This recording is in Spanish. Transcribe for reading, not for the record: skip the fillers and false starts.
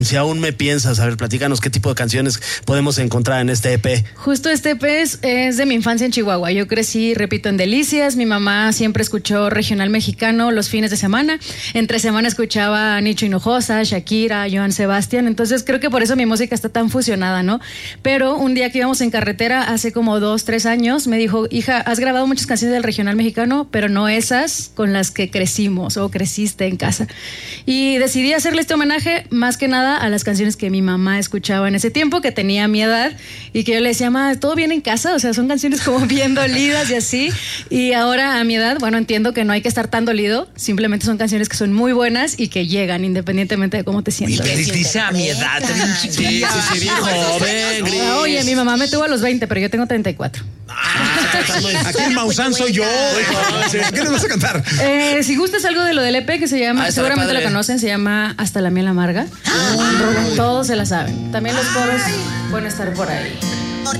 Si aún me piensas, a ver, platícanos qué tipo de canciones podemos encontrar en este EP. Justo este EP es de mi infancia en Chihuahua. Yo crecí, repito, en Delicias. Mi mamá siempre escuchó regional mexicano los fines de semana. Entre semana escuchaba a Nicho Hinojosa, Shakira, Joan Sebastián. Entonces creo que por eso mi música está tan fusionada, ¿no? Pero un día que íbamos en carretera, hace como 2, 3 años, me dijo, hija, has grabado muchas canciones del regional mexicano, pero no esas con las que crecimos o creciste en casa. Y decidí hacerle este homenaje más que nada a las canciones que mi mamá escuchaba en ese tiempo, que tenía mi edad, y que yo le decía, mamá, ¿todo bien en casa? O sea, son canciones como bien dolidas y así. Y ahora a mi edad, bueno, entiendo que no hay que estar tan dolido, simplemente son canciones que son muy buenas y que llegan independientemente de cómo te sientas. Y que dice a mi edad, Sí, bien joven, Gris. Oye, mi mamá me tuvo a los 20, pero yo tengo 34. Aquí el Maussan soy yo. ¿Qué le vas a cantar? Si gustas algo de lo del EP que se llama, seguramente lo conocen, se llama Hasta la miel amarga. Todos se la saben. También los coros pueden estar por ahí.